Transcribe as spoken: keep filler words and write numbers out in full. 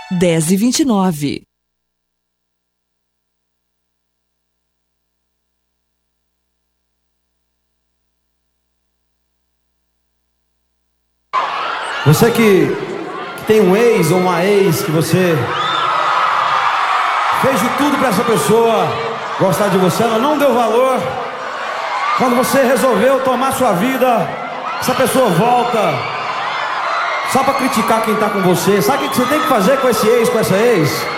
dez e vinte e nove. Você que, que tem um ex ou uma ex que você fez de tudo para essa pessoa gostar de você, ela não deu valor. Quando você resolveu tomar sua vida, essa pessoa volta só para criticar quem tá com você. Sabe o que você tem que fazer com esse ex, com essa ex?